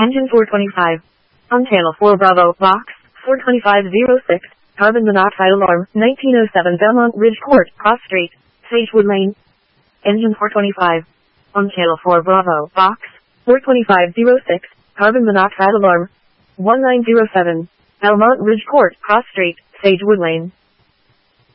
Engine 425. On channel 4 Bravo, box 42506, carbon monoxide alarm, 1907 Belmont Ridge Court, Cross Street, Sagewood Lane. Engine 425. On channel 4 Bravo, box 42506, carbon monoxide alarm, 1907 Belmont Ridge Court, Cross Street, Sagewood Lane.